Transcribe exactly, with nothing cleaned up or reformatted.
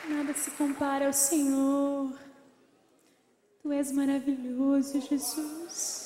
Nada se compara ao Senhor. Tu és maravilhoso, Jesus.